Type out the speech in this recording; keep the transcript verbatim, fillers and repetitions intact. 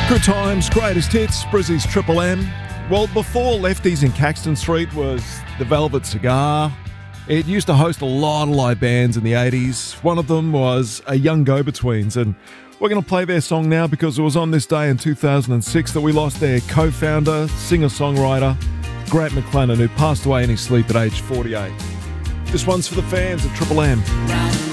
Good times, greatest hits, Brizzy's Triple M. Well, before Lefties in Caxton Street was the Velvet Cigar. It used to host a lot of live bands in the eighties. One of them was a Young Go-Betweens, and we're going to play their song now because it was on this day in two thousand six that we lost their co-founder, singer-songwriter, Grant McLennan, who passed away in his sleep at age forty-eight. This one's for the fans of Triple M.